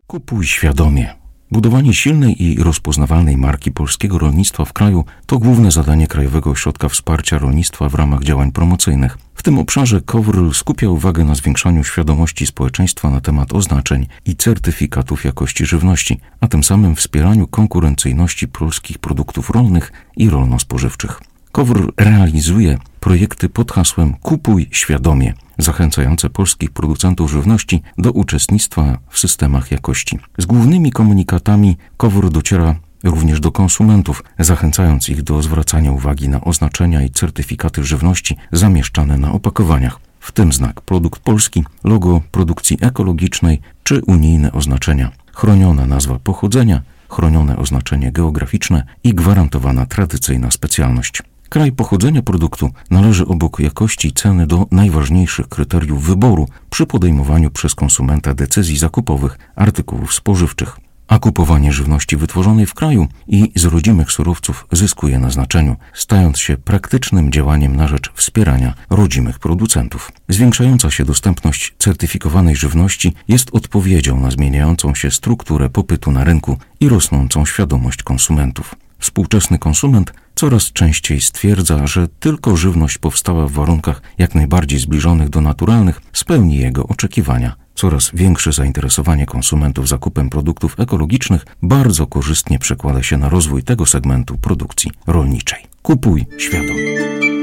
Kupuj świadomie. Budowanie silnej i rozpoznawalnej marki polskiego rolnictwa w kraju to główne zadanie Krajowego Ośrodka Wsparcia Rolnictwa w ramach działań promocyjnych. W tym obszarze KOWR skupia uwagę na zwiększaniu świadomości społeczeństwa na temat oznaczeń i certyfikatów jakości żywności, a tym samym wspieraniu konkurencyjności polskich produktów rolnych i rolno-spożywczych. KOWR realizuje projekty pod hasłem Kupuj świadomie, zachęcające polskich producentów żywności do uczestnictwa w systemach jakości. Z głównymi komunikatami KOWR dociera również do konsumentów, zachęcając ich do zwracania uwagi na oznaczenia i certyfikaty żywności zamieszczane na opakowaniach, w tym znak produkt polski, logo produkcji ekologicznej czy unijne oznaczenia, chroniona nazwa pochodzenia, chronione oznaczenie geograficzne i gwarantowana tradycyjna specjalność. Kraj pochodzenia produktu należy obok jakości i ceny do najważniejszych kryteriów wyboru przy podejmowaniu przez konsumenta decyzji zakupowych artykułów spożywczych. A kupowanie żywności wytworzonej w kraju i z rodzimych surowców zyskuje na znaczeniu, stając się praktycznym działaniem na rzecz wspierania rodzimych producentów. Zwiększająca się dostępność certyfikowanej żywności jest odpowiedzią na zmieniającą się strukturę popytu na rynku i rosnącą świadomość konsumentów. Współczesny konsument coraz częściej stwierdza, że tylko żywność powstała w warunkach jak najbardziej zbliżonych do naturalnych spełni jego oczekiwania. Coraz większe zainteresowanie konsumentów zakupem produktów ekologicznych bardzo korzystnie przekłada się na rozwój tego segmentu produkcji rolniczej. Kupuj świadomie.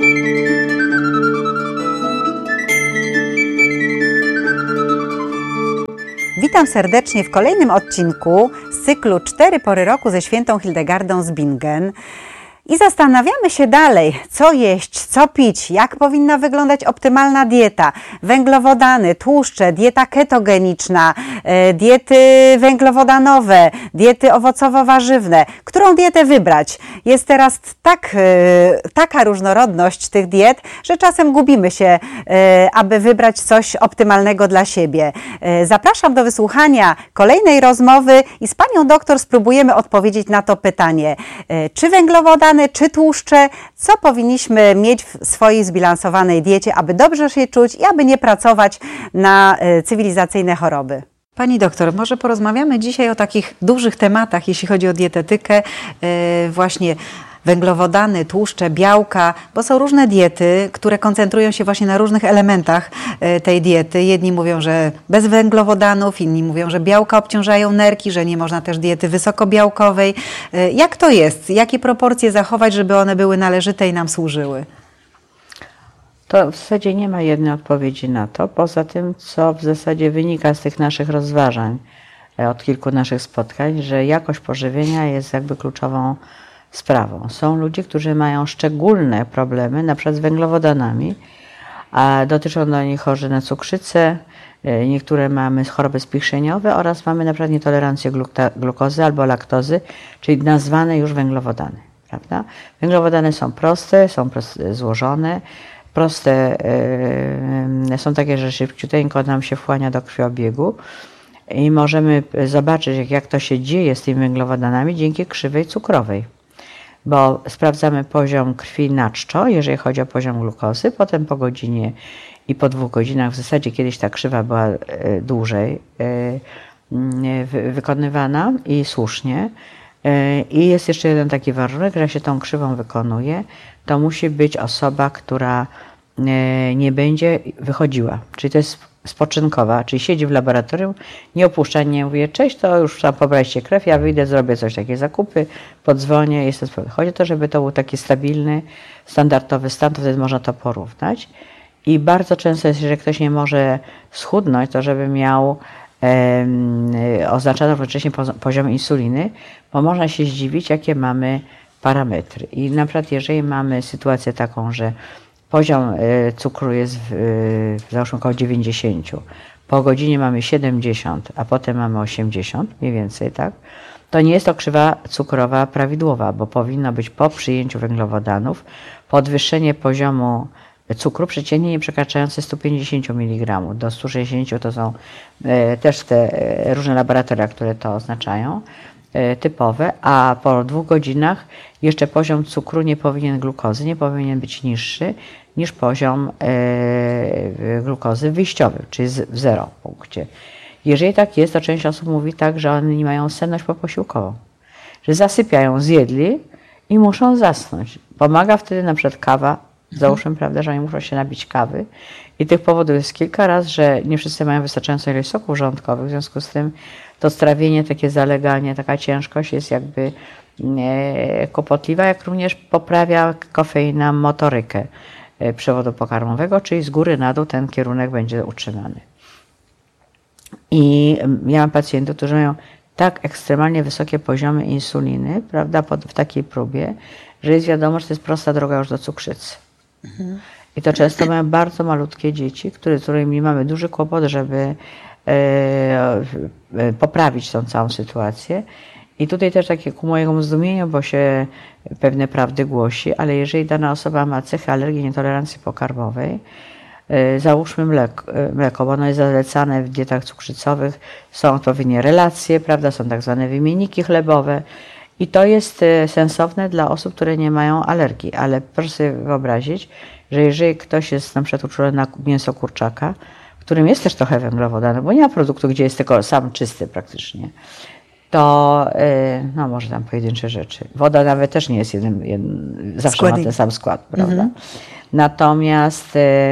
Witam serdecznie w kolejnym odcinku z cyklu 4 pory roku ze świętą Hildegardą z Bingen. I zastanawiamy się dalej, co jeść, co pić, jak powinna wyglądać optymalna dieta, węglowodany, tłuszcze, dieta ketogeniczna, diety węglowodanowe, diety owocowo-warzywne. Którą dietę wybrać? Jest teraz taka różnorodność tych diet, że czasem gubimy się, aby wybrać coś optymalnego dla siebie. Zapraszam do wysłuchania kolejnej rozmowy i z panią doktor spróbujemy odpowiedzieć na to pytanie. Czy węglowodany, czy tłuszcze, co powinniśmy mieć w swojej zbilansowanej diecie, aby dobrze się czuć i aby nie pracować na cywilizacyjne choroby. Pani doktor, może porozmawiamy dzisiaj o takich dużych tematach, jeśli chodzi o dietetykę, właśnie węglowodany, tłuszcze, białka, bo są różne diety, które koncentrują się właśnie na różnych elementach tej diety. Jedni mówią, że bez węglowodanów, inni mówią, że białka obciążają nerki, że nie można też diety wysokobiałkowej. Jak to jest? Jakie proporcje zachować, żeby one były należyte i nam służyły? To w zasadzie nie ma jednej odpowiedzi na to, poza tym, co w zasadzie wynika z tych naszych rozważań, od kilku naszych spotkań, że jakość pożywienia jest jakby kluczową sprawą. Są ludzie, którzy mają szczególne problemy, na przykład z węglowodanami, a dotyczą do nich chorzy na cukrzycę, niektóre mamy choroby spichrzeniowe oraz mamy na przykład nietolerancję glukozy albo laktozy, czyli nazwane już węglowodany. Prawda? Węglowodany są proste złożone, proste są takie, że szybciuteńko nam się wchłania do krwiobiegu i możemy zobaczyć, jak to się dzieje z tymi węglowodanami dzięki krzywej cukrowej. Bo sprawdzamy poziom krwi na czczo, jeżeli chodzi o poziom glukozy, potem po godzinie i po 2 godzinach, w zasadzie kiedyś ta krzywa była dłużej wykonywana i słusznie. I jest jeszcze jeden taki warunek, że jak się tą krzywą wykonuje, to musi być osoba, która nie będzie wychodziła, czyli to jest spoczynkowa, czyli siedzi w laboratorium, nie opuszcza, nie mówi, cześć, to już tam pobraliście krew, ja wyjdę, zrobię coś, takie zakupy, podzwonię, jest to spokojnie. Chodzi o to, żeby to był taki stabilny, standardowy stan, to wtedy można to porównać. I bardzo często jest, że ktoś nie może schudnąć, to żeby miał oznaczony wcześniej poziom insuliny, bo można się zdziwić, jakie mamy parametry. I na przykład jeżeli mamy sytuację taką, że poziom cukru jest załóżmy około 90, po godzinie mamy 70, a potem mamy 80, mniej więcej, tak? To nie jest to krzywa cukrowa prawidłowa, bo powinno być po przyjęciu węglowodanów podwyższenie poziomu cukru przeciętnie nie przekraczające 150 mg. Do 160 to są też te różne laboratoria, które to oznaczają, typowe, a po 2 godzinach jeszcze poziom cukru glukozy nie powinien być niższy niż poziom glukozy wyjściowy, czyli w 0 punkcie. Jeżeli tak jest, to część osób mówi tak, że oni mają senność poposiłkową, że zasypiają, zjedli i muszą zasnąć. Pomaga wtedy na przykład kawa, załóżmy, prawda, że oni muszą się napić kawy i tych powodów jest kilka razy, że nie wszyscy mają wystarczającą ilość soków żołądkowych, w związku z tym to strawienie, takie zaleganie, taka ciężkość jest jakby kłopotliwa, jak również poprawia kofeina motorykę przewodu pokarmowego, czyli z góry na dół ten kierunek będzie utrzymany. I ja mam pacjentów, którzy mają tak ekstremalnie wysokie poziomy insuliny, prawda, w takiej próbie, że jest wiadomo, że to jest prosta droga już do cukrzycy. I to często mają bardzo malutkie dzieci, z którymi mamy duży kłopot, żeby poprawić tą całą sytuację. I tutaj też takie ku mojemu zdumieniu, bo się pewne prawdy głosi, ale jeżeli dana osoba ma cechy alergii, nietolerancji pokarmowej, załóżmy mleko, bo ono jest zalecane w dietach cukrzycowych, są odpowiednie relacje, prawda, są tak zwane wymienniki chlebowe i to jest sensowne dla osób, które nie mają alergii, ale proszę sobie wyobrazić, że jeżeli ktoś jest na przykład uczulony na mięso kurczaka, w którym jest też trochę węglowodanu, bo nie ma produktu, gdzie jest tylko sam czysty praktycznie, to no może tam pojedyncze rzeczy. Woda nawet też nie jest zawsze ma ten sam skład, prawda? Natomiast,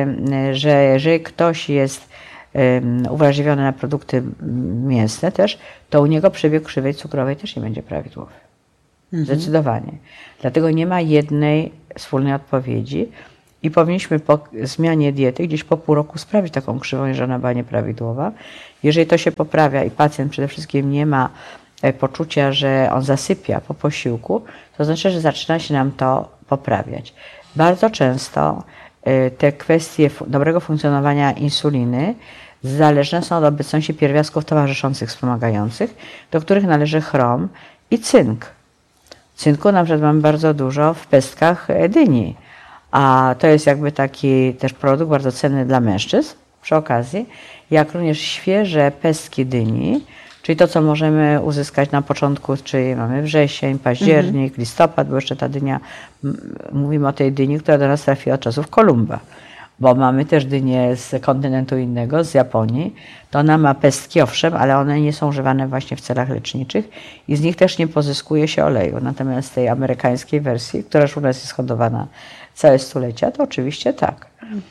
że jeżeli ktoś jest uwrażliwiony na produkty mięsne też, to u niego przebieg krzywej cukrowej też nie będzie prawidłowy. Zdecydowanie. Dlatego nie ma jednej wspólnej odpowiedzi i powinniśmy po zmianie diety gdzieś po pół roku sprawdzić taką krzywą, jeżeli ona była nieprawidłowa. Jeżeli to się poprawia i pacjent przede wszystkim nie ma poczucia, że on zasypia po posiłku, to znaczy, że zaczyna się nam to poprawiać. Bardzo często te kwestie dobrego funkcjonowania insuliny zależne są od obecności pierwiastków towarzyszących, wspomagających, do których należy chrom i cynk. Cynku na przykład mamy bardzo dużo w pestkach dyni, a to jest jakby taki też produkt bardzo cenny dla mężczyzn przy okazji, jak również świeże pestki dyni, czyli to, co możemy uzyskać na początku, czyli mamy wrzesień, październik, listopad, bo jeszcze ta dynia, mówimy o tej dyni, która do nas trafiła od czasów Kolumba, bo mamy też dynię z kontynentu innego, z Japonii, to ona ma pestki, owszem, ale one nie są używane właśnie w celach leczniczych i z nich też nie pozyskuje się oleju. Natomiast z tej amerykańskiej wersji, która już u nas jest hodowana całe stulecia, to oczywiście tak.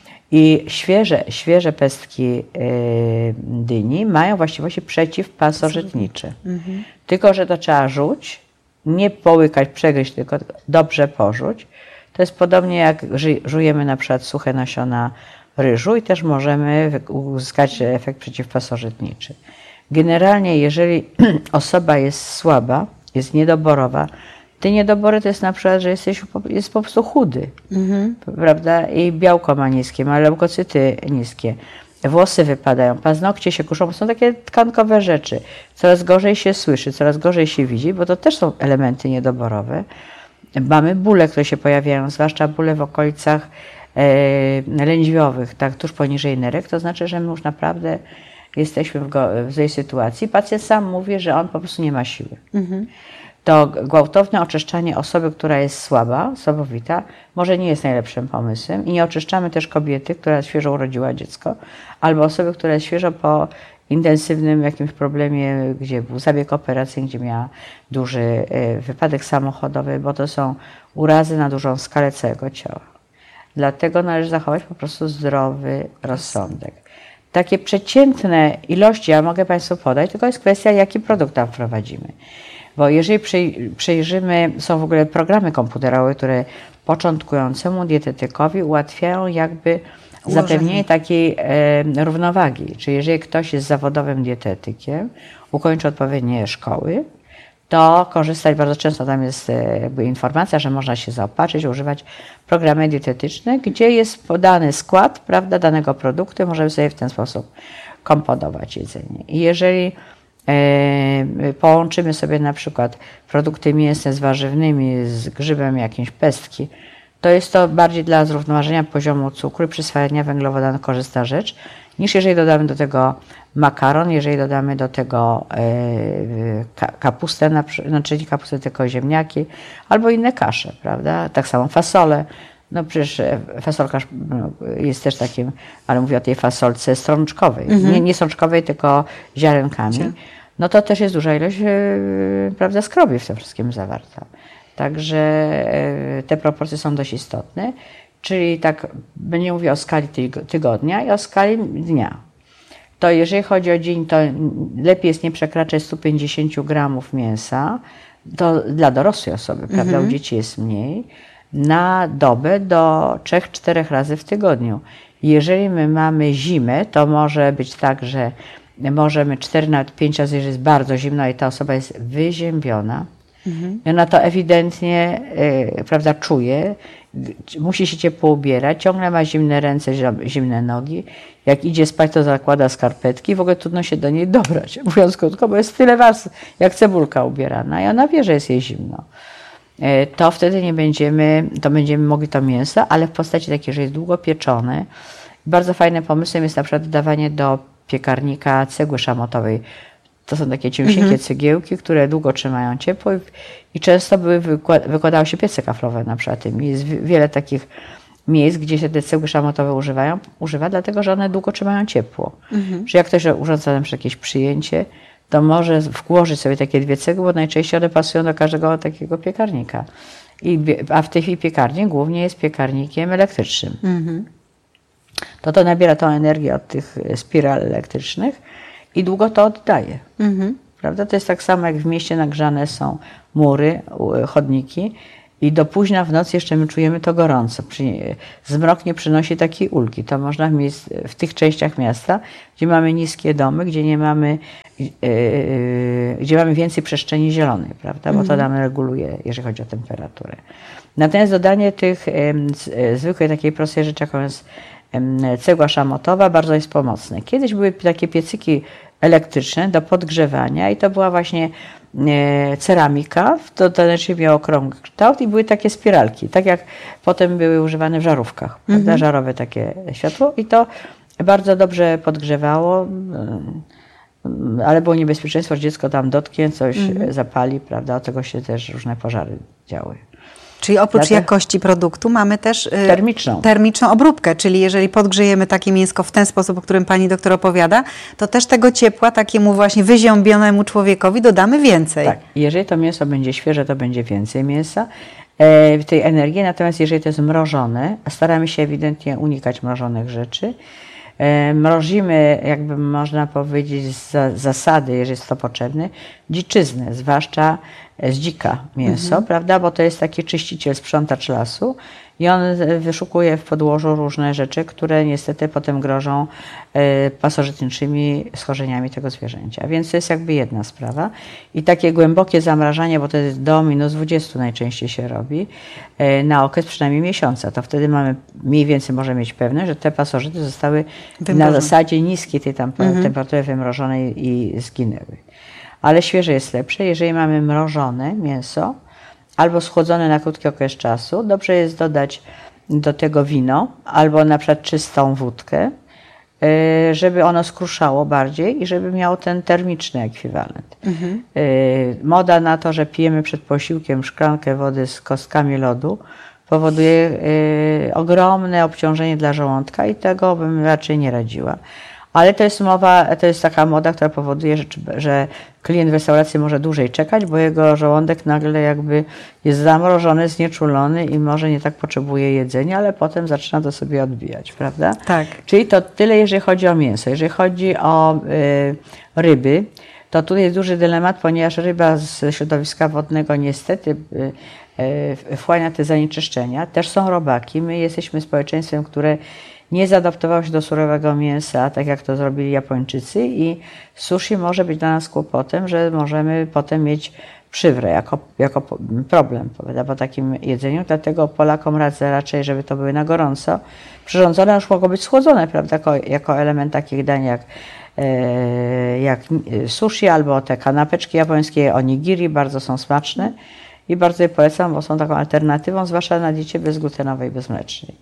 I świeże pestki dyni mają właściwości przeciwpasożytnicze. Tylko że to trzeba rzuć, nie połykać, przegryźć, tylko dobrze porzuć. To jest podobnie jak żujemy na przykład suche nasiona ryżu i też możemy uzyskać efekt przeciwpasożytniczy. Generalnie jeżeli osoba jest słaba, jest niedoborowa, te niedobory to jest na przykład, że jest po prostu chudy, prawda? I białko ma niskie, ma leukocyty niskie, włosy wypadają, paznokcie się kuszą, są takie tkankowe rzeczy. Coraz gorzej się słyszy, coraz gorzej się widzi, bo to też są elementy niedoborowe. Mamy bóle, które się pojawiają, zwłaszcza bóle w okolicach lędźwiowych, tak, tuż poniżej nerek, to znaczy, że my już naprawdę jesteśmy w złej sytuacji. Pacjent sam mówi, że on po prostu nie ma siły. To gwałtowne oczyszczanie osoby, która jest słaba, słabowita, może nie jest najlepszym pomysłem i nie oczyszczamy też kobiety, która świeżo urodziła dziecko, albo osoby, która jest świeżo po intensywnym jakimś problemie, gdzie był zabieg operacyjny, gdzie miała duży wypadek samochodowy, bo to są urazy na dużą skalę całego ciała. Dlatego należy zachować po prostu zdrowy rozsądek. Takie przeciętne ilości ja mogę Państwu podać, tylko jest kwestia, jaki produkt tam wprowadzimy. Bo jeżeli przejrzymy, są w ogóle programy komputerowe, które początkującemu dietetykowi ułatwiają jakby zapewnienie takiej równowagi. Czyli jeżeli ktoś jest zawodowym dietetykiem, ukończy odpowiednie szkoły, to korzystać bardzo często, tam jest jakby informacja, że można się zaopatrzyć, używać programy dietetyczne, gdzie jest podany skład, prawda, danego produktu, możemy sobie w ten sposób komponować jedzenie. I jeżeli połączymy sobie na przykład produkty mięsne z warzywnymi, z grzybem jakimś pestki, to jest to bardziej dla zrównoważenia poziomu cukru i przyswajania węglowodanu korzystna rzecz, niż jeżeli dodamy do tego makaron, jeżeli dodamy do tego kapustę, znaczy nie kapustę, tylko ziemniaki, albo inne kasze, prawda? Tak samo fasole. No przecież fasolka jest też takim, ale mówię o tej fasolce strączkowej. Nie strączkowej, tylko ziarenkami. No to też jest duża ilość, prawda, skrobi w tym wszystkim zawarta. Także te proporcje są dość istotne. Czyli tak, będę mówiła o skali tygodnia i o skali dnia. To jeżeli chodzi o dzień, to lepiej jest nie przekraczać 150 gramów mięsa, to dla dorosłej osoby, prawda, u dzieci jest mniej, na dobę do 3-4 razy w tygodniu. Jeżeli my mamy zimę, to może być tak, że możemy 4 nawet 5 razy, jeżeli jest bardzo zimno i ta osoba jest wyziębiona, i ona to ewidentnie, prawda, czuje, musi się ciepło ubierać, ciągle ma zimne ręce, zimne nogi. Jak idzie spać, to zakłada skarpetki, w ogóle trudno się do niej dobrać, mówiąc krótko, bo jest tyle warstw, jak cebulka ubierana i ona wie, że jest jej zimno. To wtedy nie będziemy, to będziemy mogli to mięso, ale w postaci takiej, że jest długo pieczone. Bardzo fajnym pomysłem jest na przykład dodawanie do piekarnika cegły szamotowej. To są takie ciężkie cegiełki, które długo trzymają ciepło i często wykładały się piece kaflowe na przykład. Jest wiele takich miejsc, gdzie się te cegły szamotowe używa, dlatego że one długo trzymają ciepło. Że jak ktoś urządza na przykład jakieś przyjęcie, to może włożyć sobie takie 2 cegły, bo najczęściej one pasują do każdego takiego piekarnika. A w tej chwili piekarnik głównie jest piekarnikiem elektrycznym. To nabiera tą energię od tych spiral elektrycznych i długo to oddaje. Prawda? To jest tak samo, jak w mieście nagrzane są mury, chodniki i do późna w nocy jeszcze my czujemy to gorąco. Zmrok nie przynosi takiej ulgi. To można w tych częściach miasta, gdzie mamy niskie domy, gdzie mamy więcej przestrzeni zielonej, prawda? Bo to nam reguluje, jeżeli chodzi o temperaturę. Natomiast dodanie tych zwykłej takiej prostej rzeczy, jaką jest cegła szamotowa, bardzo jest pomocne. Kiedyś były takie piecyki elektryczne do podgrzewania i to była właśnie ceramika, to znaczy miało okrągły kształt i były takie spiralki, tak jak potem były używane w żarówkach, prawda? Żarowe takie światło i to bardzo dobrze podgrzewało, ale było niebezpieczeństwo, że dziecko tam dotknie, coś zapali, prawda? Od tego się też różne pożary działy. Czyli oprócz jakości produktu mamy też termiczną obróbkę, czyli jeżeli podgrzejemy takie mięsko w ten sposób, o którym pani doktor opowiada, to też tego ciepła takiemu właśnie wyziębionemu człowiekowi dodamy więcej. Tak, jeżeli to mięso będzie świeże, to będzie więcej mięsa, tej energii, natomiast jeżeli to jest mrożone, staramy się ewidentnie unikać mrożonych rzeczy, mrozimy, jakby można powiedzieć, z zasady, jeżeli jest to potrzebne, dziczyznę, zwłaszcza z dzika mięso, prawda, bo to jest taki czyściciel, sprzątacz lasu i on wyszukuje w podłożu różne rzeczy, które niestety potem grożą pasożytniczymi schorzeniami tego zwierzęcia. Więc to jest jakby jedna sprawa. I takie głębokie zamrażanie, bo to jest do -20 najczęściej się robi, na okres przynajmniej miesiąca. To wtedy mamy, mniej więcej możemy mieć pewność, że te pasożyty zostały na zasadzie niskiej tej temperatury wymrożonej i zginęły. Ale świeże jest lepsze. Jeżeli mamy mrożone mięso albo schłodzone na krótki okres czasu, dobrze jest dodać do tego wino albo na przykład czystą wódkę, żeby ono skruszało bardziej i żeby miało ten termiczny ekwiwalent. Moda na to, że pijemy przed posiłkiem szklankę wody z kostkami lodu, powoduje ogromne obciążenie dla żołądka i tego bym raczej nie radziła. Ale to jest taka moda, która powoduje, że klient w restauracji może dłużej czekać, bo jego żołądek nagle jakby jest zamrożony, znieczulony i może nie tak potrzebuje jedzenia, ale potem zaczyna to sobie odbijać, prawda? Tak. Czyli to tyle, jeżeli chodzi o mięso. Jeżeli chodzi o ryby, to tutaj jest duży dylemat, ponieważ ryba z środowiska wodnego niestety wchłania te zanieczyszczenia. Też są robaki. My jesteśmy społeczeństwem, które nie zaadaptowało się do surowego mięsa, tak jak to zrobili Japończycy i sushi może być dla nas kłopotem, że możemy potem mieć przywrę jako problem po takim jedzeniu. Dlatego Polakom radzę raczej, żeby to były na gorąco przyrządzone, już mogą być schłodzone, prawda, jako element takich dań jak sushi albo te kanapeczki japońskie, onigiri, bardzo są smaczne i bardzo je polecam, bo są taką alternatywą, zwłaszcza na diecie bezglutenowej, bezmlecznej.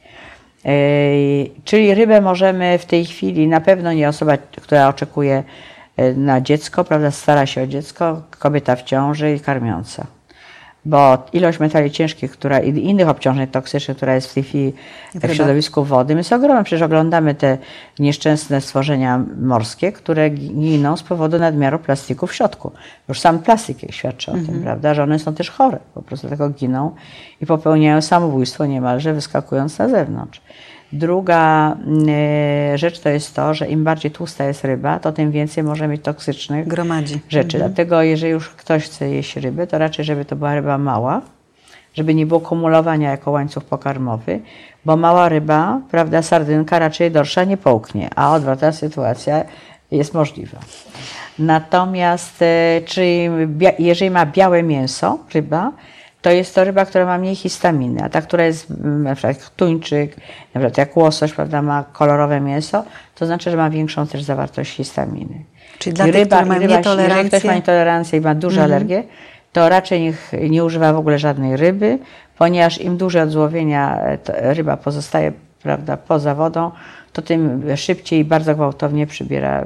Czyli rybę możemy w tej chwili, na pewno nie osoba, która oczekuje na dziecko, prawda, stara się o dziecko, kobieta w ciąży i karmiąca. bo ilość metali ciężkich i innych obciążeń toksycznych, która jest w tej chwili w środowisku wodnym, jest ogromna. Przecież oglądamy te nieszczęsne stworzenia morskie, które giną z powodu nadmiaru plastiku w środku. Już sam plastik świadczy o tym, prawda, że one są też chore, po prostu dlatego giną i popełniają samobójstwo niemalże, wyskakując na zewnątrz. Druga rzecz to jest to, że im bardziej tłusta jest ryba, to tym więcej może mieć toksycznych rzeczy. Dlatego jeżeli już ktoś chce jeść ryby, to raczej, żeby to była ryba mała, żeby nie było kumulowania jako łańcuch pokarmowy, bo mała ryba, prawda, sardynka raczej dorsza nie połknie, a odwrotna sytuacja jest możliwa. Natomiast jeżeli ma białe mięso, ryba, to jest to ryba, która ma mniej histaminy, a ta, która jest na przykład jak tuńczyk, na przykład jak łosoś, prawda, ma kolorowe mięso, to znaczy, że ma większą też zawartość histaminy. Czyli dla tych, którzy mają nietolerancję? Jeżeli ktoś ma nietolerancję i ma duże alergie, to raczej niech nie używa w ogóle żadnej ryby, ponieważ im dłużej od złowienia ryba pozostaje, prawda, poza wodą, to tym szybciej i bardzo gwałtownie przybiera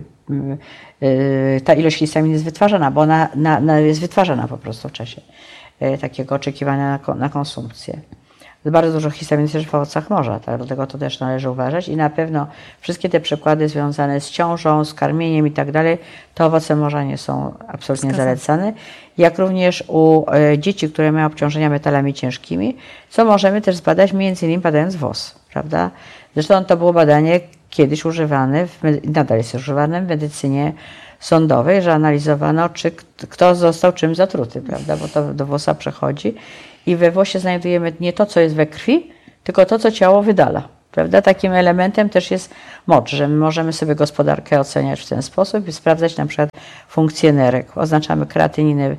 ta ilość histaminy jest wytwarzana, bo ona jest wytwarzana po prostu w czasie takiego oczekiwania na konsumpcję. Bardzo dużo histaminy też w owocach morza, tak? Dlatego to też należy uważać i na pewno wszystkie te przykłady związane z ciążą, z karmieniem i tak dalej, to owoce morza nie są absolutnie zalecane. Jak również u dzieci, które mają obciążenia metalami ciężkimi, co możemy też zbadać między innymi badając włos, prawda? Zresztą to było badanie kiedyś używane, nadal jest używane w medycynie sądowej, że analizowano, czy kto został czym zatruty, prawda, bo to do włosa przechodzi i we włosie znajdujemy nie to, co jest we krwi, tylko to, co ciało wydala, prawda. Takim elementem też jest mocz, że my możemy sobie gospodarkę oceniać w ten sposób i sprawdzać na przykład funkcję nerek. Oznaczamy kreatyninę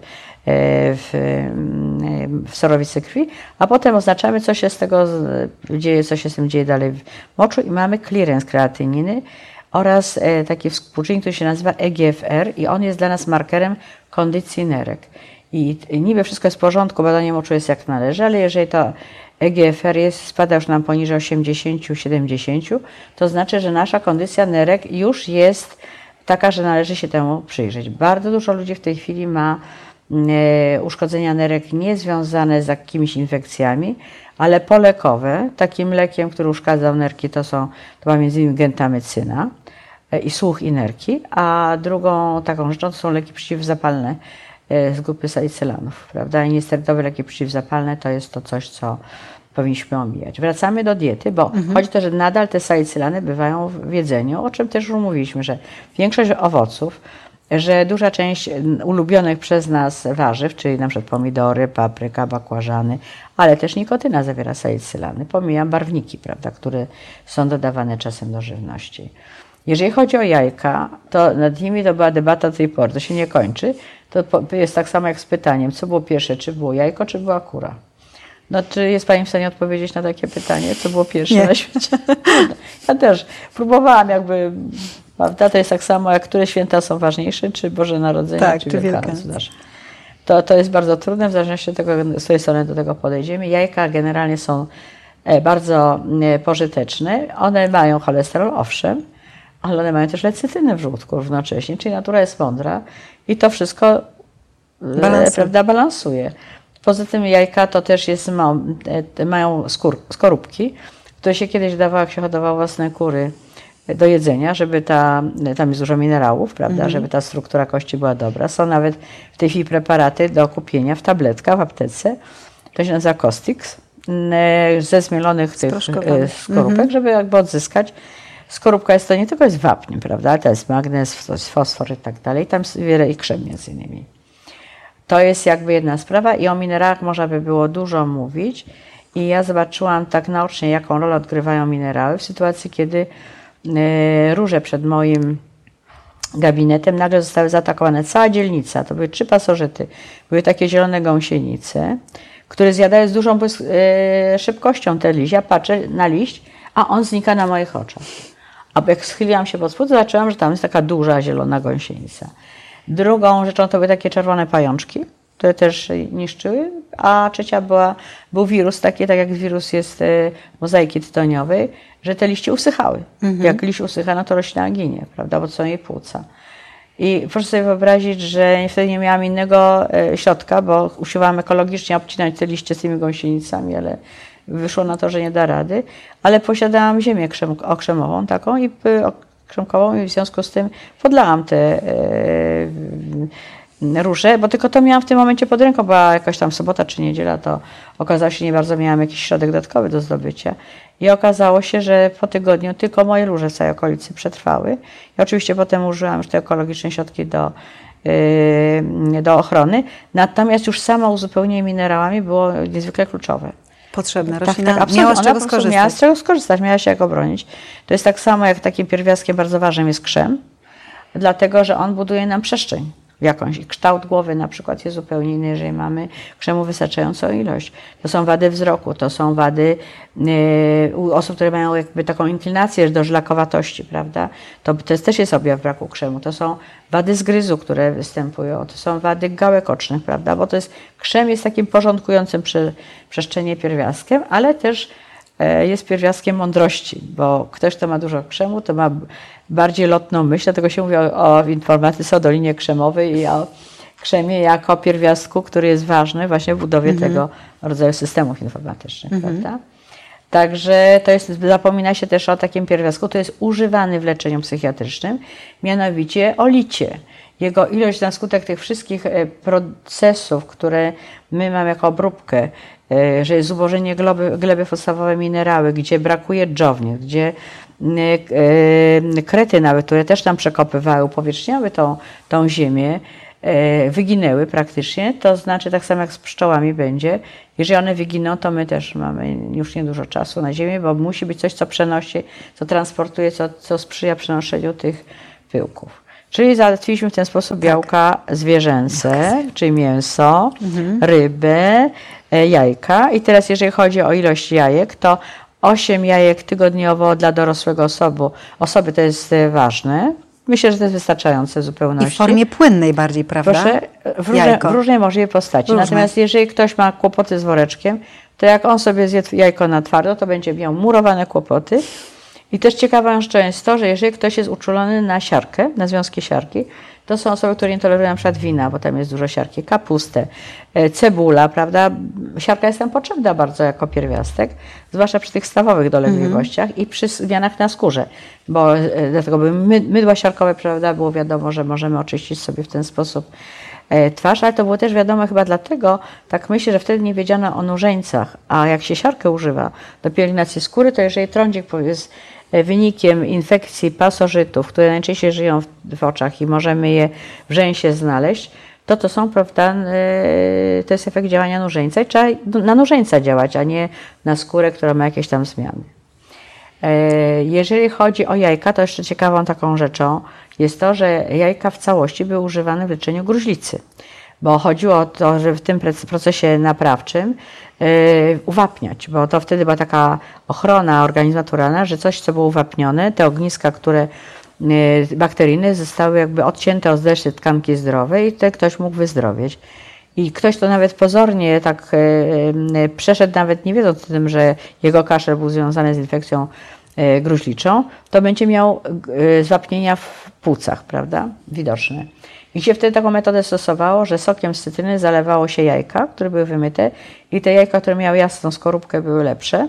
w sorowicy krwi, a potem oznaczamy, co się z tego dzieje, co się z tym dzieje dalej w moczu i mamy clearance kreatyniny oraz taki współczynnik, który się nazywa EGFR i on jest dla nas markerem kondycji nerek. I niby wszystko jest w porządku, badanie moczu jest jak należy, ale jeżeli to EGFR spada już nam poniżej 80-70, to znaczy, że nasza kondycja nerek już jest taka, że należy się temu przyjrzeć. Bardzo dużo ludzi w tej chwili ma uszkodzenia nerek niezwiązane z jakimiś infekcjami, ale polekowe. Takim lekiem, który uszkadzał nerki, to była między innymi gentamycyna i słuch i nerki, a drugą taką rzeczą to są leki przeciwzapalne z grupy salicylanów, prawda? I niesterydowe leki przeciwzapalne to jest to coś, co powinniśmy omijać. Wracamy do diety, bo chodzi o to, że nadal te salicylany bywają w jedzeniu, o czym też już mówiliśmy, że większość owoców, że duża część ulubionych przez nas warzyw, czyli na przykład pomidory, papryka, bakłażany, ale też nikotyna zawiera salicylany. Pomijam barwniki, prawda, które są dodawane czasem do żywności. Jeżeli chodzi o jajka, to nad nimi to była debata do tej pory, to się nie kończy. To jest tak samo jak z pytaniem, co było pierwsze, czy było jajko, czy była kura. No, czy jest Pani w stanie odpowiedzieć na takie pytanie, co było pierwsze na świecie? Ja też próbowałam jakby, prawda, to jest tak samo, jak które święta są ważniejsze, czy Boże Narodzenie, tak, czy Wielkanoc. To jest bardzo trudne, w zależności od tego, z której strony do tego podejdziemy. Jajka generalnie są bardzo pożyteczne. One mają cholesterol, owszem, ale one mają też lecytynę w żołądku równocześnie, czyli natura jest mądra i to wszystko prawda, balansuje. Poza tym jajka to też mają skorupki, które się kiedyś dawało, jak się hodowało własne kury do jedzenia, żeby tam jest dużo minerałów, prawda, żeby ta struktura kości była dobra. Są nawet w tej chwili preparaty do kupienia w tabletkach w aptece, to się nazywa Costix, ze zmielonych tych skorupek, żeby jakby odzyskać. Skorupka jest to nie tylko jest wapń, prawda, ale to jest magnez, to jest fosfor i tak dalej, tam jest wiele i krzem między innymi. To jest jakby jedna sprawa i o minerałach można by było dużo mówić i ja zobaczyłam tak naocznie, jaką rolę odgrywają minerały w sytuacji, kiedy róże przed moim gabinetem nagle zostały zaatakowane. Cała dzielnica, to były 3 pasożyty, były takie zielone gąsienice, które zjadają z dużą szybkością te liście. Ja patrzę na liść, a on znika na moich oczach. A jak schyliłam się pod spód, zobaczyłam, że tam jest taka duża zielona gąsienica. Drugą rzeczą to były takie czerwone pajączki, które też niszczyły, a trzecia był wirus taki, tak jak wirus jest mozaiki tytoniowej, że te liście usychały. Jak liść usycha, no to roślina ginie, prawda, bo to są jej płuca. I proszę sobie wyobrazić, że wtedy nie miałam innego środka, bo usiłowałam ekologicznie obcinać te liście z tymi gąsienicami, ale wyszło na to, że nie da rady. Ale posiadałam ziemię okrzemową taką i krzemkową i w związku z tym podlałam te róże, bo tylko to miałam w tym momencie pod ręką, była jakaś tam sobota czy niedziela, to okazało się, że nie bardzo miałam jakiś środek dodatkowy do zdobycia. I okazało się, że po tygodniu tylko moje róże w całej okolicy przetrwały. I oczywiście potem użyłam już te ekologiczne środki do ochrony. Natomiast już samo uzupełnienie minerałami było niezwykle kluczowe. Potrzebne. Roślina Tak, miała z czego skorzystać. Miała z czego skorzystać, miała się jak obronić. To jest tak samo, jak takim pierwiastkiem bardzo ważnym jest krzem, dlatego że on buduje nam przestrzeń jakąś. I kształt głowy na przykład jest zupełnie inny, jeżeli mamy krzemu wystarczającą ilość. To są wady wzroku, to są wady u osób, które mają jakby taką inklinację do żlakowatości, prawda? To też jest objaw braku krzemu. To są wady zgryzu, które występują, to są wady gałek ocznych, prawda? Bo to jest, krzem jest takim porządkującym przestrzenie pierwiastkiem, ale też jest pierwiastkiem mądrości, bo ktoś, kto ma dużo krzemu, to ma bardziej lotną myśl, dlatego się mówi o informatyce, o dolinie krzemowej i o krzemie jako pierwiastku, który jest ważny właśnie w budowie tego rodzaju systemów informatycznych, prawda? Także to jest, zapomina się też o takim pierwiastku, to jest używany w leczeniu psychiatrycznym, mianowicie o licie. Jego ilość na skutek tych wszystkich procesów, które my mamy jako obróbkę, że jest zubożenie gleby, podstawowe minerały, gdzie brakuje dżownic, gdzie krety nawet, które też tam przekopywały, upowierzchniały tą ziemię, wyginęły praktycznie, to znaczy tak samo jak z pszczołami będzie. Jeżeli one wyginą, to my też mamy już niedużo czasu na ziemię, bo musi być coś, co przenosi, co transportuje, co sprzyja przenoszeniu tych pyłków. Czyli załatwiliśmy w ten sposób białka zwierzęce, czyli mięso, rybę, jajka. I teraz jeżeli chodzi o ilość jajek, to 8 jajek tygodniowo dla dorosłego osoby to jest ważne. Myślę, że to jest wystarczające w zupełności. I w formie płynnej bardziej, prawda? Proszę, w różnej możliwej postaci. Natomiast jeżeli ktoś ma kłopoty z woreczkiem, to jak on sobie zje jajko na twardo, to będzie miał murowane kłopoty. I też ciekawą rzeczą jest to, że jeżeli ktoś jest uczulony na siarkę, na związki siarki, to są osoby, które nie tolerują na przykład wina, bo tam jest dużo siarki, kapustę, cebula, prawda? Siarka jest tam potrzebna bardzo jako pierwiastek, zwłaszcza przy tych stawowych dolegliwościach i przy zmianach na skórze, bo dlatego by mydła siarkowe, prawda, było wiadomo, że możemy oczyścić sobie w ten sposób twarz, ale to było też wiadomo chyba dlatego, tak myślę, że wtedy nie wiedziano o nużeńcach, a jak się siarkę używa do pielęgnacji skóry, to jeżeli trądzik jest wynikiem infekcji pasożytów, które najczęściej żyją w oczach i możemy je w rzęsie znaleźć, to są, prawda, to jest efekt działania nużeńca i trzeba na nużeńca działać, a nie na skórę, która ma jakieś tam zmiany. Jeżeli chodzi o jajka, to jeszcze ciekawą taką rzeczą jest to, że jajka w całości były używane w leczeniu gruźlicy, bo chodziło o to, że w tym procesie naprawczym uwapniać, bo to wtedy była taka ochrona organizmu naturalna, że coś, co było uwapnione, te ogniska, które bakteryjne zostały jakby odcięte od reszty tkanki zdrowej i wtedy ktoś mógł wyzdrowieć. I ktoś, kto nawet pozornie tak przeszedł, nawet nie wiedząc o tym, że jego kaszel był związany z infekcją gruźliczą, to będzie miał zwapnienia w płucach, prawda, widoczne. I się wtedy taką metodę stosowało, że sokiem z cytryny zalewało się jajka, które były wymyte i te jajka, które miały jasną skorupkę, były lepsze.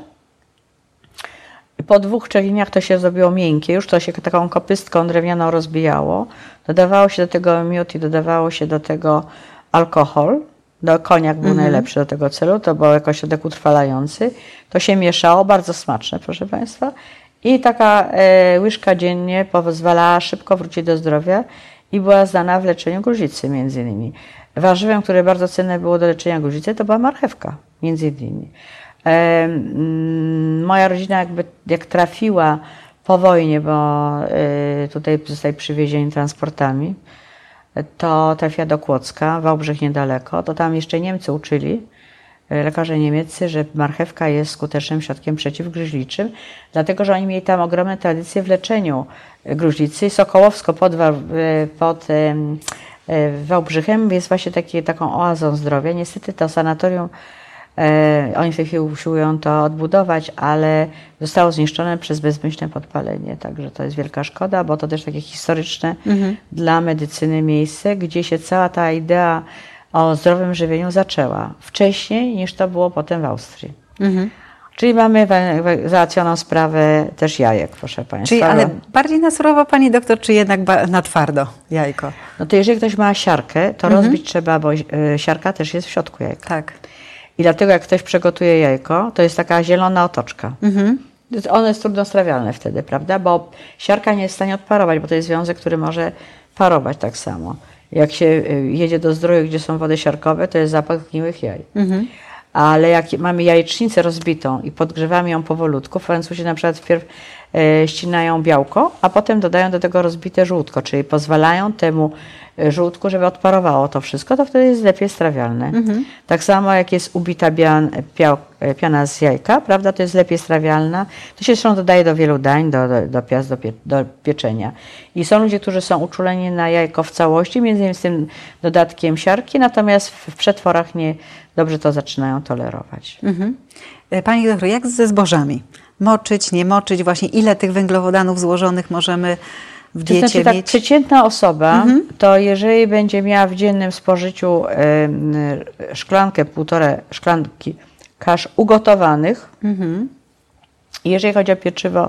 Po 2-3 dniach to się zrobiło miękkie, już to się taką kopystką drewnianą rozbijało. Dodawało się do tego miód i dodawało się do tego alkohol. Koniak był najlepszy do tego celu, to był jakoś środek utrwalający. To się mieszało, bardzo smaczne, proszę Państwa. I taka łyżka dziennie pozwalała szybko wrócić do zdrowia i była znana w leczeniu gruźlicy między innymi. Warzywem, które bardzo cenne było do leczenia gruźlicy, to była marchewka między innymi. Moja rodzina jak trafiła po wojnie, bo tutaj zostali przywiezieni transportami, to trafiła do Kłodzka, Wałbrzych niedaleko, to tam jeszcze Niemcy uczyli, lekarze niemieccy, że marchewka jest skutecznym środkiem przeciwgruźliczym, dlatego że oni mieli tam ogromne tradycje w leczeniu gruźlicy. Sokołowsko pod Wałbrzychem jest właśnie taką oazą zdrowia. Niestety to sanatorium Oni w tej chwili usiłują to odbudować, ale zostało zniszczone przez bezmyślne podpalenie. Także to jest wielka szkoda, bo to też takie historyczne dla medycyny miejsce, gdzie się cała ta idea o zdrowym żywieniu zaczęła. Wcześniej niż to było potem w Austrii. Czyli mamy załatwioną sprawę też jajek, proszę Państwa. Czyli ale bardziej na surowo, Pani doktor, czy jednak na twardo jajko? No to jeżeli ktoś ma siarkę, to rozbić trzeba, bo siarka też jest w środku jajka. Tak. I dlatego jak ktoś przygotuje jajko, to jest taka zielona otoczka. Ono jest trudnostrawialne wtedy, prawda? Bo siarka nie jest w stanie odparować, bo to jest związek, który może parować tak samo. Jak się jedzie do Zdroju, gdzie są wody siarkowe, to jest zapach zgniłych jaj. Ale jak mamy jajecznicę rozbitą i podgrzewamy ją powolutku, Francuzi na przykład wpierw ścinają białko, a potem dodają do tego rozbite żółtko, czyli pozwalają temu żółtku, żeby odparowało to wszystko, to wtedy jest lepiej strawialne. Tak samo jak jest ubita piana z jajka, prawda, to jest lepiej strawialna. To się zresztą dodaje do wielu dań, do piast, do pieczenia. I są ludzie, którzy są uczuleni na jajko w całości, między innymi z tym dodatkiem siarki, natomiast w przetworach nie dobrze to zaczynają tolerować. Pani doktor, jak ze zbożami? Moczyć, nie moczyć? Właśnie ile tych węglowodanów złożonych możemy w diecie to znaczy, tak, mieć? przeciętna osoba, to jeżeli będzie miała w dziennym spożyciu szklankę, 1,5 szklanki kasz ugotowanych, i jeżeli chodzi o pieczywo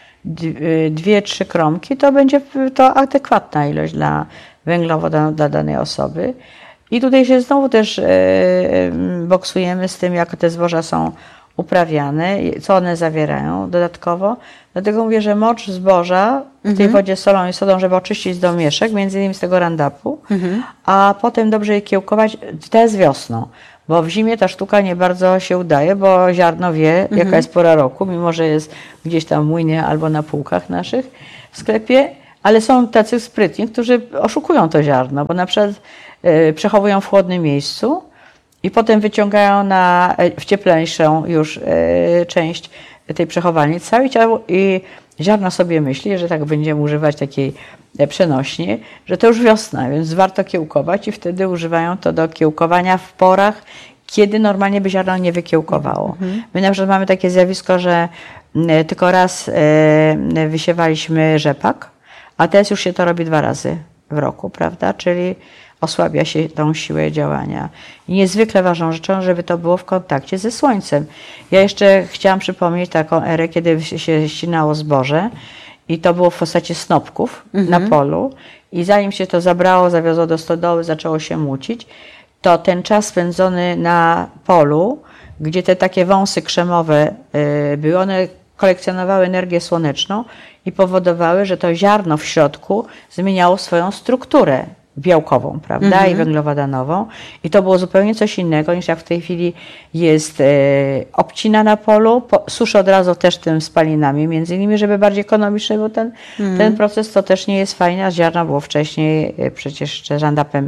2-3 kromki, to będzie to adekwatna ilość dla węglowodanów dla danej osoby. I tutaj się znowu też boksujemy z tym, jak te zboża są uprawiane, co one zawierają dodatkowo. Dlatego mówię, że mocz zboża w tej wodzie z solą i sodą, żeby oczyścić z domieszek, między innymi z tego Roundupu, a potem dobrze je kiełkować, też wiosną. Bo w zimie ta sztuka nie bardzo się udaje, bo ziarno wie, jaka jest pora roku, mimo że jest gdzieś tam w młynie albo na półkach naszych w sklepie, ale są tacy sprytni, którzy oszukują to ziarno, bo na przykład przechowują w chłodnym miejscu i potem wyciągają w cieplejszą już część tej przechowalni całe ciało i ziarno sobie myśli, że tak będziemy używać takiej przenośni, że to już wiosna, więc warto kiełkować i wtedy używają to do kiełkowania w porach, kiedy normalnie by ziarno nie wykiełkowało. My na przykład mamy takie zjawisko, że tylko raz wysiewaliśmy rzepak, a teraz już się to robi 2 razy w roku, prawda? Czyli osłabia się tą siłę działania. I niezwykle ważną rzeczą, żeby to było w kontakcie ze słońcem. Ja jeszcze chciałam przypomnieć taką erę, kiedy się ścinało zboże i to było w postaci snopków na polu i zanim się to zabrało, zawiozło do stodoły, zaczęło się mucić, to ten czas spędzony na polu, gdzie te takie wąsy krzemowe były, one kolekcjonowały energię słoneczną i powodowały, że to ziarno w środku zmieniało swoją strukturę białkową, prawda, i węglowodanową. I to było zupełnie coś innego niż jak w tej chwili jest obcina na polu, suszy od razu też tym spalinami, między innymi, żeby bardziej ekonomiczny był ten proces, to też nie jest fajne, a ziarno było wcześniej przecież jeszcze Roundupem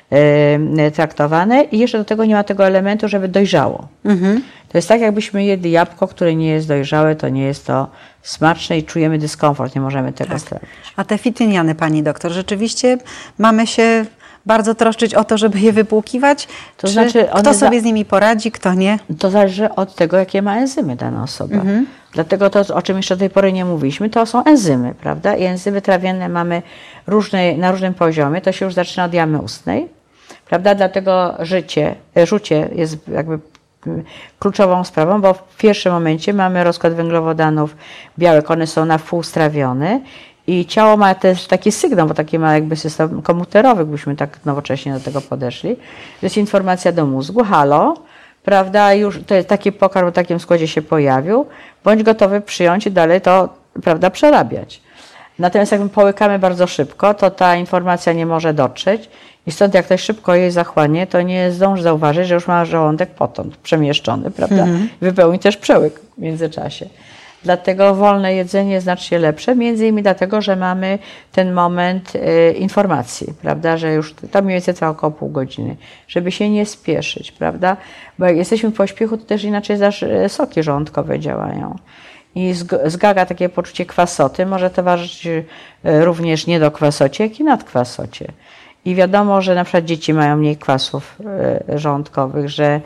traktowane i jeszcze do tego nie ma tego elementu, żeby dojrzało. To jest tak, jakbyśmy jedli jabłko, które nie jest dojrzałe, to nie jest to smaczne i czujemy dyskomfort, nie możemy tego strawić. A te fityniany, Pani doktor, rzeczywiście mamy się bardzo troszczyć o to, żeby je wypłukiwać? To znaczy kto sobie z nimi poradzi, kto nie? To zależy od tego, jakie ma enzymy dana osoba. Dlatego to, o czym jeszcze do tej pory nie mówiliśmy, to są enzymy, prawda? I enzymy trawienne mamy na różnym poziomie. To się już zaczyna od jamy ustnej, prawda? Dlatego rzucie jest jakby kluczową sprawą, bo w pierwszym momencie mamy rozkład węglowodanów białek, one są na wpół strawione i ciało ma też taki sygnał, bo taki ma jakby system komputerowy, gdybyśmy tak nowocześnie do tego podeszli. To jest informacja do mózgu, halo, prawda, już to jest taki pokarm w takim składzie się pojawił, bądź gotowy przyjąć i dalej to, prawda, przerabiać. Natomiast jak my połykamy bardzo szybko, to ta informacja nie może dotrzeć i stąd jak ktoś szybko jej zachłanie, to nie zdąży zauważyć, że już ma żołądek potąd przemieszczony, prawda? Wypełni też przełyk w międzyczasie. Dlatego wolne jedzenie jest znacznie lepsze, między innymi dlatego, że mamy ten moment informacji, prawda, że już to mniej więcej trwa około pół godziny, żeby się nie spieszyć, prawda, bo jak jesteśmy w pośpiechu, to też inaczej soki żołądkowe działają. I zgaga takie poczucie kwasoty, może towarzyszyć również nie do kwasocie, jak i nadkwasocie. I wiadomo, że na przykład dzieci mają mniej kwasów żołądkowych, że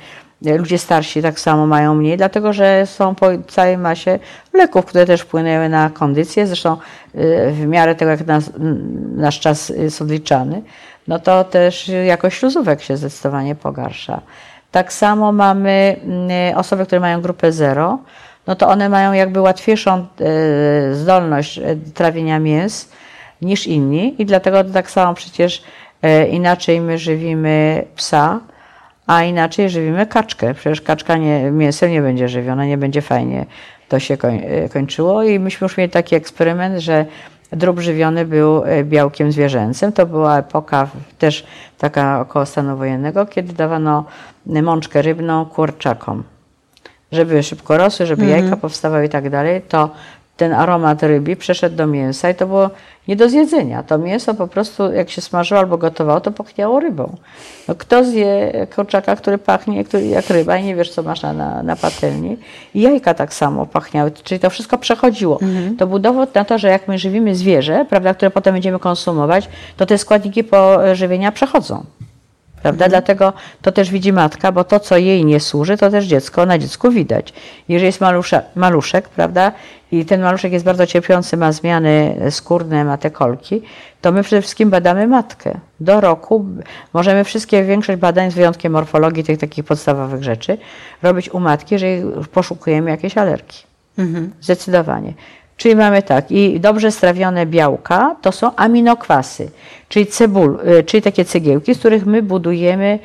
Ludzie starsi tak samo mają mniej, dlatego że są po całej masie leków, które też wpłynęły na kondycję. Zresztą w miarę tego, jak nasz czas jest odliczany, no to też jakość śluzówek się zdecydowanie pogarsza. Tak samo mamy osoby, które mają grupę 0, no to one mają jakby łatwiejszą zdolność trawienia mięs niż inni i dlatego tak samo przecież inaczej my żywimy psa, a inaczej żywimy kaczkę. Przecież kaczka mięsem nie będzie żywiona, nie będzie fajnie to się kończyło i myśmy już mieli taki eksperyment, że drób żywiony był białkiem zwierzęcym. To była epoka też taka około stanu wojennego, kiedy dawano mączkę rybną kurczakom. Żeby szybko rosły, żeby jajka powstawały i tak dalej, to ten aromat rybi przeszedł do mięsa i to było nie do zjedzenia. To mięso po prostu jak się smażyło albo gotowało, to pachniało rybą. No, kto zje kurczaka, który pachnie jak ryba i nie wiesz, co masz na patelni. I jajka tak samo pachniały, czyli to wszystko przechodziło. To był dowód na to, że jak my żywimy zwierzę, prawda, które potem będziemy konsumować, to te składniki pożywienia przechodzą. Prawda? Dlatego to też widzi matka, bo to, co jej nie służy, to też dziecko na dziecku widać. Jeżeli jest maluszek, prawda, i ten maluszek jest bardzo cierpiący, ma zmiany skórne, ma te kolki, to my przede wszystkim badamy matkę. Do roku możemy większość badań, z wyjątkiem morfologii, tych takich podstawowych rzeczy, robić u matki, jeżeli poszukujemy jakiejś alergii. Zdecydowanie. Czyli mamy tak, i dobrze strawione białka to są aminokwasy, czyli takie cegiełki, z których my budujemy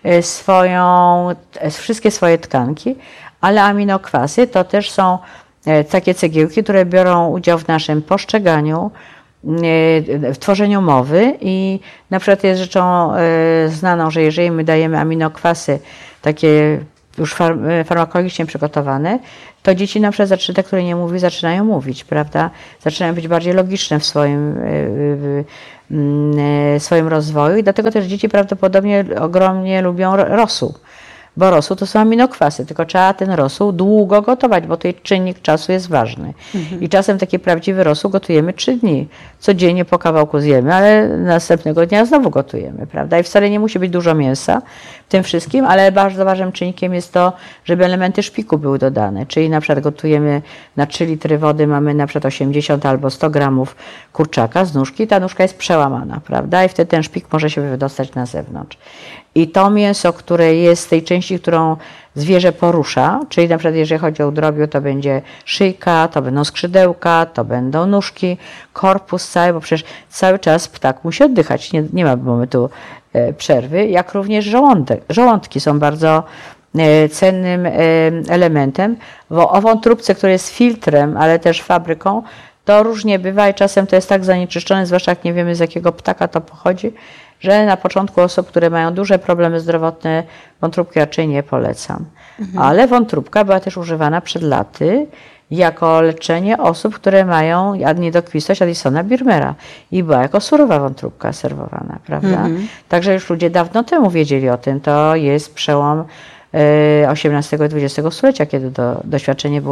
wszystkie swoje tkanki, ale aminokwasy to też są takie cegiełki, które biorą udział w naszym poszczeganiu, w tworzeniu mowy i na przykład jest rzeczą znaną, że jeżeli my dajemy aminokwasy takie już farmakologicznie przygotowane, to dzieci na przykład te, które nie mówią, zaczynają mówić, prawda? Zaczynają być bardziej logiczne w swoim rozwoju i dlatego też dzieci prawdopodobnie ogromnie lubią rosół. Bo rosół to są aminokwasy, tylko trzeba ten rosół długo gotować, bo tutaj czynnik czasu jest ważny. I czasem taki prawdziwy rosół gotujemy 3 dni. Codziennie po kawałku zjemy, ale następnego dnia znowu gotujemy, prawda? I wcale nie musi być dużo mięsa w tym wszystkim, ale bardzo ważnym czynnikiem jest to, żeby elementy szpiku były dodane. Czyli na przykład gotujemy na 3 litry wody, mamy na przykład 80 albo 100 gramów kurczaka z nóżki, ta nóżka jest przełamana, prawda? I wtedy ten szpik może się wydostać na zewnątrz. I to mięso, które jest z tej części, którą zwierzę porusza, czyli na przykład jeżeli chodzi o udrobiu, to będzie szyjka, to będą skrzydełka, to będą nóżki, korpus cały, bo przecież cały czas ptak musi oddychać, nie ma momentu przerwy, jak również żołądki są bardzo cennym elementem, bo o wątróbce, która jest filtrem, ale też fabryką, to różnie bywa i czasem to jest tak zanieczyszczone, zwłaszcza jak nie wiemy, z jakiego ptaka to pochodzi, że na początku osób, które mają duże problemy zdrowotne, wątróbki raczej nie polecam. Ale wątróbka była też używana przed laty jako leczenie osób, które mają niedokwistość Addisona Birmera i była jako surowa wątróbka serwowana, prawda? Także już ludzie dawno temu wiedzieli o tym. To jest przełom XVIII i XX stulecia, kiedy to doświadczenie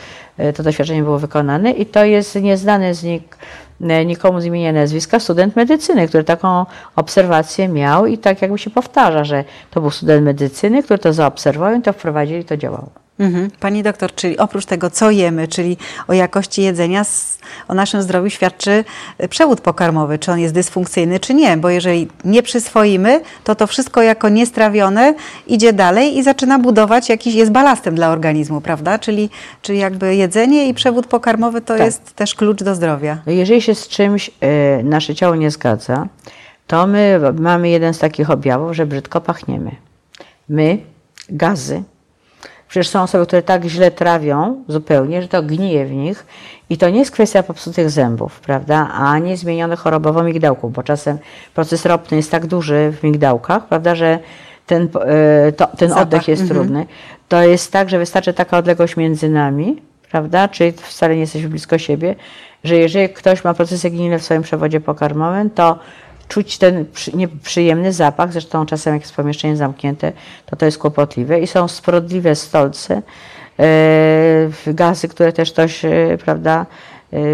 było wykonane i to jest nieznany nikomu z imienia nazwiska student medycyny, który taką obserwację miał i tak jakby się powtarza, że to był student medycyny, który to zaobserwował i to wprowadzili i to działało. Pani doktor, czyli oprócz tego, co jemy, czyli o jakości jedzenia, o naszym zdrowiu świadczy przewód pokarmowy, czy on jest dysfunkcyjny, czy nie, bo jeżeli nie przyswoimy, to wszystko jako niestrawione idzie dalej i zaczyna budować jest balastem dla organizmu, prawda? Czyli jakby jedzenie i przewód pokarmowy to jest też klucz do zdrowia. Jeżeli się z czymś nasze ciało nie zgadza, to my mamy jeden z takich objawów, że brzydko pachniemy. Gazy. Przecież są osoby, które tak źle trawią zupełnie, że to gnije w nich i to nie jest kwestia popsutych zębów, prawda, ani zmienionych chorobowo migdałków, bo czasem proces ropny jest tak duży w migdałkach, prawda, że ten oddech jest trudny. To jest tak, że wystarczy taka odległość między nami, prawda, czyli wcale nie jesteśmy blisko siebie, że jeżeli ktoś ma procesy gnilne w swoim przewodzie pokarmowym, to czuć ten nieprzyjemny zapach, zresztą czasem jak jest pomieszczenie zamknięte, to jest kłopotliwe i są smrodliwe stolce, gazy, które też ktoś, prawda,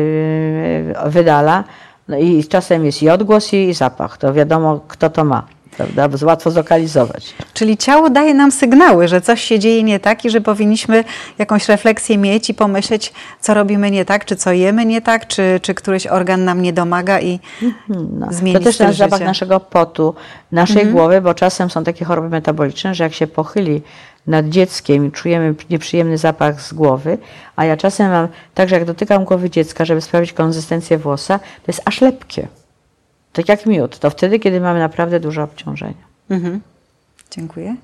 wydala. No i czasem jest i odgłos i zapach, to wiadomo kto to ma. prawda? Bo łatwo zlokalizować. Czyli ciało daje nam sygnały, że coś się dzieje nie tak i że powinniśmy jakąś refleksję mieć i pomyśleć, co robimy nie tak, czy co jemy nie tak, czy któryś organ nam nie domaga i zmienić To też styl ten zapach życia. naszego potu, naszej głowy, bo czasem są takie choroby metaboliczne, że jak się pochyli nad dzieckiem i czujemy nieprzyjemny zapach z głowy, a ja czasem mam tak, że jak dotykam głowy dziecka, żeby sprawdzić konsystencję włosa, to jest aż lepkie. Tak jak miód. To wtedy, kiedy mamy naprawdę duże obciążenie. Dziękuję.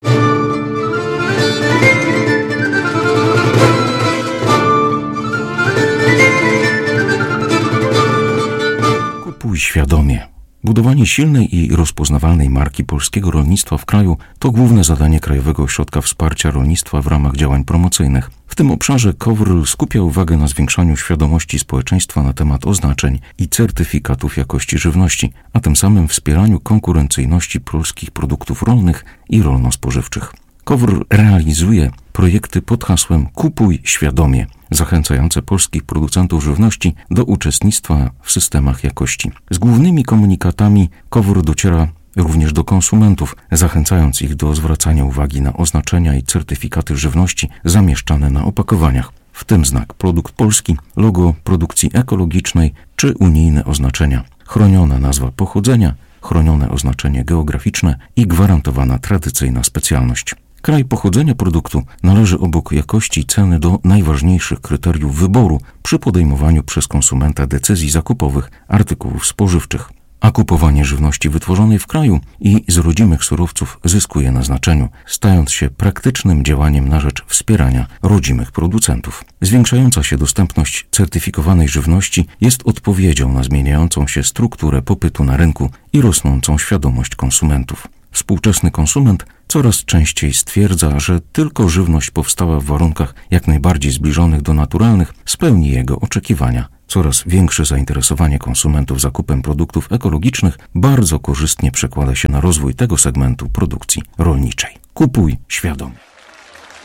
Kupuj świadomie. Budowanie silnej i rozpoznawalnej marki polskiego rolnictwa w kraju to główne zadanie Krajowego Ośrodka Wsparcia Rolnictwa w ramach działań promocyjnych. W tym obszarze KOWR skupia uwagę na zwiększaniu świadomości społeczeństwa na temat oznaczeń i certyfikatów jakości żywności, a tym samym wspieraniu konkurencyjności polskich produktów rolnych i rolno-spożywczych. KOWR realizuje projekty pod hasłem Kupuj świadomie, zachęcające polskich producentów żywności do uczestnictwa w systemach jakości. Z głównymi komunikatami KOWR dociera również do konsumentów, zachęcając ich do zwracania uwagi na oznaczenia i certyfikaty żywności zamieszczane na opakowaniach, w tym znak produkt polski, logo produkcji ekologicznej czy unijne oznaczenia, chroniona nazwa pochodzenia, chronione oznaczenie geograficzne i gwarantowana tradycyjna specjalność. Kraj pochodzenia produktu należy obok jakości i ceny do najważniejszych kryteriów wyboru przy podejmowaniu przez konsumenta decyzji zakupowych artykułów spożywczych. A kupowanie żywności wytworzonej w kraju i z rodzimych surowców zyskuje na znaczeniu, stając się praktycznym działaniem na rzecz wspierania rodzimych producentów. Zwiększająca się dostępność certyfikowanej żywności jest odpowiedzią na zmieniającą się strukturę popytu na rynku i rosnącą świadomość konsumentów. Współczesny konsument coraz częściej stwierdza, że tylko żywność powstała w warunkach jak najbardziej zbliżonych do naturalnych spełni jego oczekiwania. Coraz większe zainteresowanie konsumentów zakupem produktów ekologicznych bardzo korzystnie przekłada się na rozwój tego segmentu produkcji rolniczej. Kupuj świadomie.